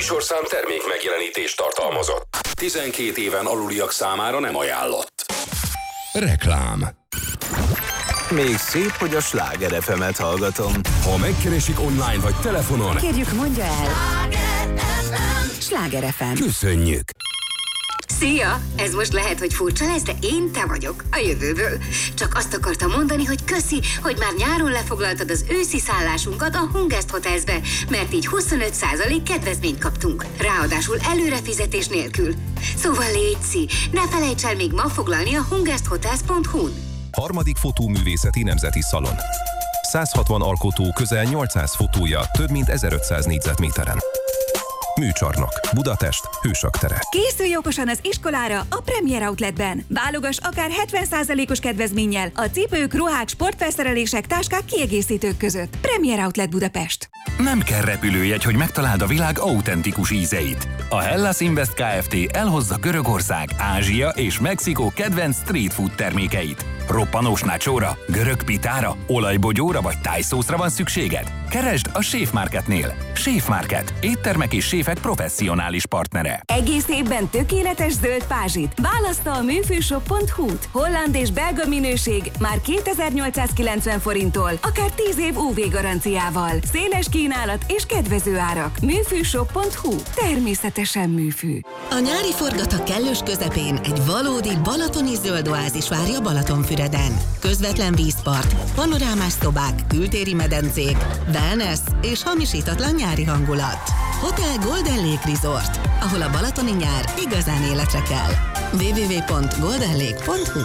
műsorszám termék megjelenítést tartalmazott. 12 éven aluliak számára nem ajánlott. Reklám. Még szép, hogy a Sláger FM-et hallgatom. Ha megkeresik online vagy telefonon, kérjük, mondja el. Sláger FM. Köszönjük. Szia! Ez most lehet, hogy furcsa lesz, de én te vagyok, a jövőből. Csak azt akartam mondani, hogy köszi, hogy már nyáron lefoglaltad az őszi szállásunkat a Hungest Hotelsbe, mert így 25% kedvezményt kaptunk. Ráadásul előrefizetés nélkül. Szóval létszi, ne felejts el még ma foglalni a hungesthotels.hu-n. Harmadik fotóművészeti nemzeti szalon. 160 alkotó, közel 800 fotója, több mint 1500 négyzetméteren. Műcsarnok, Budapest, Hősök tere. Készülj okosan az iskolára a Premier Outletben. Válogass akár 70%-os kedvezménnyel a cipők, ruhák, sportfelszerelések, táskák, kiegészítők között. Premier Outlet Budapest. Nem kell repülőjegy, hogy megtaláld a világ autentikus ízeit. A Hellas Invest Kft. Elhozza Görögország, Ázsia és Mexikó kedvenc street food termékeit. Roppanós nachóra, görög pitára, olajbogyóra vagy tájszószra van szükséged? Keresd a Chef Marketnél. Chef Market. Éttermek és séfek professzionális partnere. Egész évben tökéletes zöld pázsit. Választa a műfűshop.hu-t. Holland és belga minőség már 2890 forinttól, akár 10 év UV garanciával. Széles kínálat és kedvező árak. Műfűshop.hu. Természetesen műfű. A nyári forgatag kellős közepén egy valódi balatoni zöld oázis várja Balatonfüreden. Közvetlen vízpart, panorámás szobák, kültéri medencék, wellness és hamisítatlan nyári hangulat. Hotel Golden Lake Resort, ahol a balatoni nyár igazán életre kell. www.goldenlake.hu.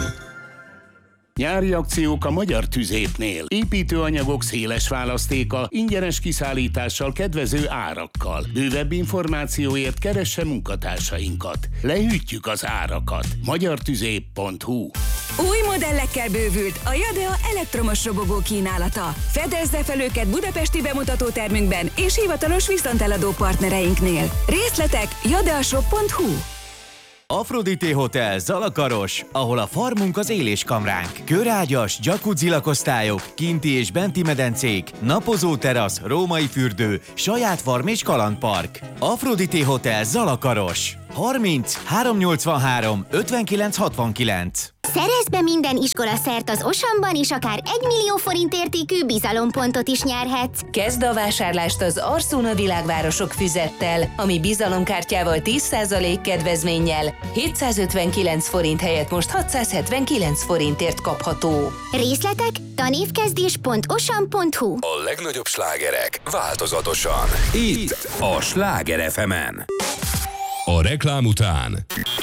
Nyári akciók a Magyar Tüzépnél. Építőanyagok széles választéka, ingyenes kiszállítással, kedvező árakkal. Bővebb információért keresse munkatársainkat. Lehűtjük az árakat. magyartüzép.hu. Új modellekkel bővült a Jadea elektromos robogó kínálata. Fedezze fel őket budapesti bemutatótermünkben és hivatalos viszonteladó partnereinknél. Részletek jadeashop.hu. Aphrodite Hotel Zalakaros, ahol a farmunk az éléskamránk. Körágyas, jacuzzi lakosztályok, kinti és benti medencék, napozó terasz, római fürdő, saját farm és kalandpark. Aphrodite Hotel Zalakaros. 30 383 59 69. Szerezz be minden iskolaszert az Osamban, és akár 1 millió forint értékű bizalompontot is nyerhetsz. Kezd a vásárlást az Arsona Világvárosok Füzettel, ami bizalomkártyával 10% kedvezménnyel 759 forint helyett most 679 forintért kapható. Részletek tanévkezdés.osam.hu. A legnagyobb slágerek változatosan. Itt a Sláger FM-en. A reklám után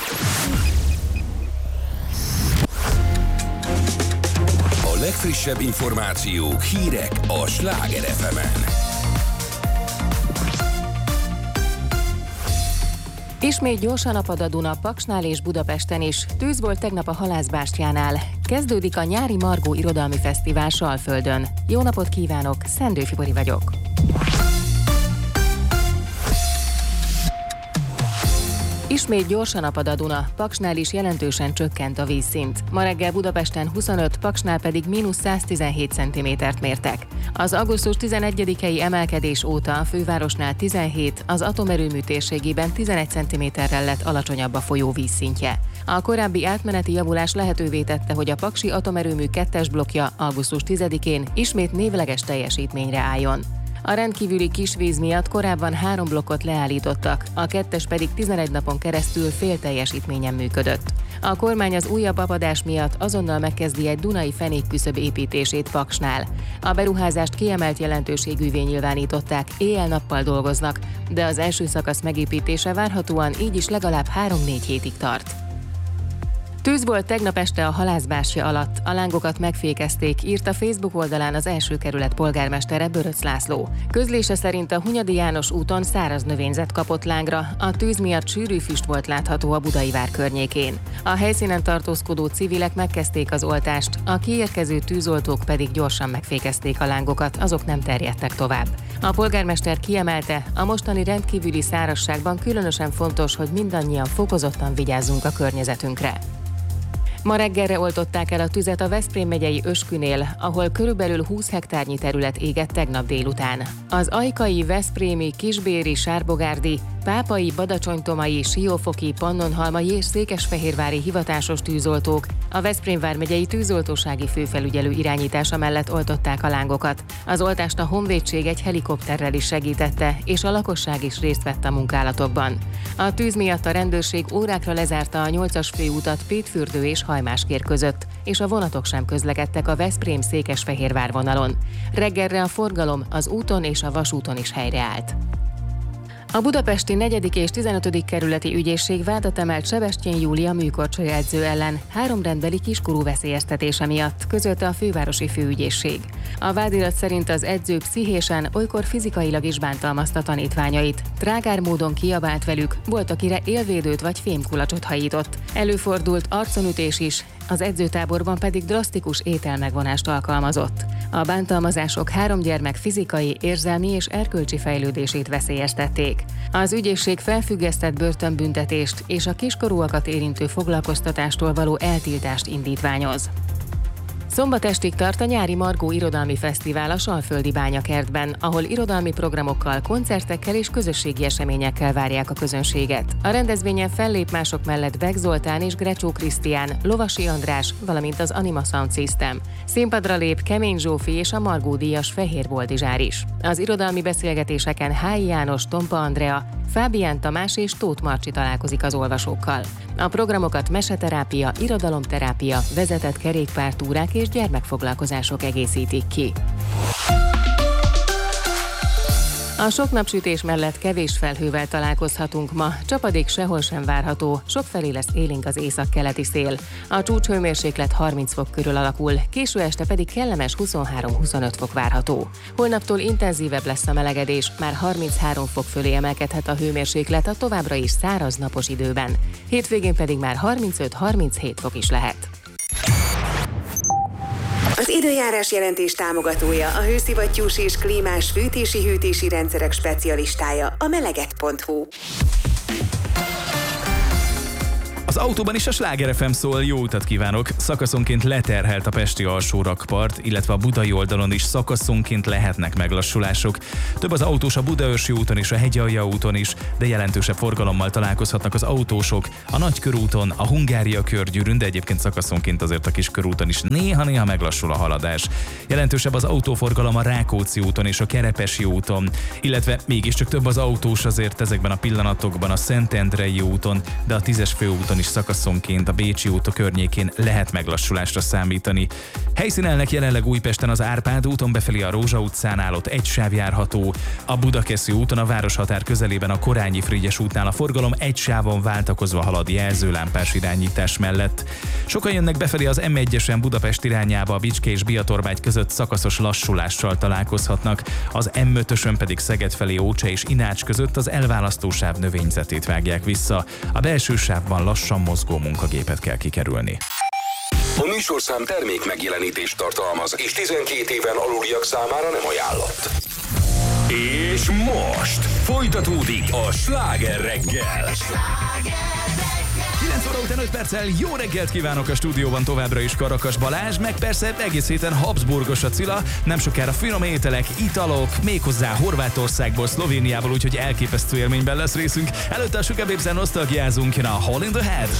a legfrissebb információk, hírek a Sláger FM-en. Ismét gyorsan apad a Duna Paksnál és Budapesten is. Tűz volt tegnap a Halászbástyánál. Kezdődik a nyári Margó Irodalmi Fesztivál Salföldön. Jó napot kívánok, Szendő Fibori vagyok. Ismét gyorsan apad a Duna, Paksnál is jelentősen csökkent a vízszint. Ma reggel Budapesten 25, Paksnál pedig -117 cm-t mértek. Az augusztus 11-i emelkedés óta a fővárosnál 17, az atomerőmű térségében 11 cm-rel lett alacsonyabb a folyó vízszintje. A korábbi átmeneti javulás lehetővé tette, hogy a paksi atomerőmű 2-es blokkja augusztus 10-én ismét névleges teljesítményre álljon. A rendkívüli kisvíz miatt korábban 3 blokkot leállítottak, a 2-es pedig 11 napon keresztül fél teljesítményen működött. A kormány az újabb apadás miatt azonnal megkezdi egy dunai fenékküszöb építését Paksnál. A beruházást kiemelt jelentőségűvé nyilvánították, éjjel-nappal dolgoznak, de az első szakasz megépítése várhatóan így is legalább 3-4 hétig tart. Tűz volt tegnap este a Halászbástya alatt, a lángokat megfékezték, írt a Facebook oldalán az első kerület polgármestere Böröcz László. Közlése szerint a Hunyadi János úton száraz növényzet kapott lángra, a tűz miatt sűrű füst volt látható a Budai vár környékén. A helyszínen tartózkodó civilek megkezdték az oltást, a kiérkező tűzoltók pedig gyorsan megfékezték a lángokat, azok nem terjedtek tovább. A polgármester kiemelte, a mostani rendkívüli szárazságban különösen fontos, hogy mindannyian fokozottan vigyázzunk a környezetünkre. Ma reggelre oltották el a tüzet a Veszprém megyei Öskünél, ahol körülbelül 20 hektárnyi terület égett tegnap délután. Az ajkai, veszprémi, kisbéri, sárbogárdi, pápai, badacsonytomai, siófoki, pannonhalmai és székesfehérvári hivatásos tűzoltók a Veszprém vármegyei tűzoltósági főfelügyelő irányítása mellett oltották a lángokat. Az oltást a Honvédség egy helikopterrel is segítette, és a lakosság is részt vett a munkálatokban. A tűz miatt a rendőrség órákra lezárta a 8-as főutat Pétfürdő és Hajmáskér között, és a vonatok sem közlekedtek a Veszprém-Székesfehérvár vonalon. Reggelre a forgalom az úton és a vasúton is helyreállt. A budapesti 4. és 15. kerületi ügyészség vádat emelt Sebestyén Júlia műkorcsolya edző ellen 3 rendbeli kiskorú veszélyeztetése miatt, közölte a fővárosi főügyészség. A vádirat szerint az edző pszichésen, olykor fizikailag is bántalmazta tanítványait. Trágár módon kiabált velük, volt, akire élvédőt vagy fémkulacsot hajított. Előfordult arconütés is, az edzőtáborban pedig drasztikus ételmegvonást alkalmazott. A bántalmazások 3 gyermek fizikai, érzelmi és erkölcsi fejlődését veszélyeztették. Az ügyészség felfüggesztett börtönbüntetést és a kiskorúakat érintő foglalkoztatástól való eltiltást indítványoz. Szombat estig tart a nyári Margó irodalmi fesztivál a Salföldi Bányakertben, ahol irodalmi programokkal, koncertekkel és közösségi eseményekkel várják a közönséget. A rendezvényen fellép mások mellett Beck Zoltán és Grecsó Krisztián, Lovasi András, valamint az Anima Sound System. Színpadra lép Kemény Zsófi és a Margó-díjas Fehér Boldizsár is. Az irodalmi beszélgetéseken Hályi János, Tompa Andrea, Fábián Tamás és Tóth Marcsi találkozik az olvasókkal. A programokat meseterápia, irodalomterápia, vezetett kerékpártúrák és gyermekfoglalkozások egészítik ki. A sok napsütés mellett kevés felhővel találkozhatunk ma, csapadék sehol sem várható, sokfelé lesz élénk az északkeleti szél. A csúcshőmérséklet 30 fok körül alakul, késő este pedig kellemes 23-25 fok várható. Holnaptól intenzívebb lesz a melegedés, már 33 fok fölé emelkedhet a hőmérséklet a továbbra is száraz napos időben. Hétvégén pedig már 35-37 fok is lehet. Az időjárás jelentés támogatója a hőszivattyús és klímás fűtési-hűtési rendszerek specialistája, a meleget.hu. Az autóban is a Sláger FM szól, jó utat kívánok! Szakaszonként leterhelt a pesti alsó rakpart, illetve a budai oldalon is szakaszonként lehetnek meglassulások. Több az autós a Budaörsi úton és a Hegyalja úton is, de jelentősebb forgalommal találkozhatnak az autósok a Nagykörúton, a Hungária körgyűrűn, de egyébként szakaszonként azért a Kiskörúton is néha-néha meglassul a haladás. Jelentősebb az autóforgalom a Rákóczi úton és a Kerepesi úton, illetve mégiscsak több az autós azért ezekben a pillanatokban a Szentendrei úton, de a 10-es főúton is szakaszonként a Bécsi út környékén lehet meglassulásra számítani. Helyszínelnek jelenleg Újpesten az Árpád úton befelé a Rózsa utcánál, ott egy sáv járható, a Budakeszi úton a városhatár közelében a Korányi-Frigyes útnál a forgalom egy sávon váltakozva halad jelzőlámpás irányítás mellett. Sokan jönnek befelé az M1-esen Budapest irányába, a Bicske és Biatorbágy között szakaszos lassulással találkozhatnak, az M5-ösön pedig Szeged felé Ócsa és Inács között az elválasztósáv növényzetét vágják vissza. A belső sávban lassan mozgó munkagépet kell kikerülni. A műsorszám termék megjelenítést tartalmaz, és 12 éven aluliak számára nem ajánlott. És most folytatódik a Sláger reggel. 9 óra után 5 perccel jó reggelt kívánok, a stúdióban továbbra is Karakas Balázs, meg persze egész héten Habsburgos Attila, nem sokára finom ételek, italok, méghozzá Horvátországból, Szlovéniából, úgyhogy elképesztő élményben lesz részünk. Előtte a Sugar Babes-en nosztalgiázunk, jön a Hole in the Head.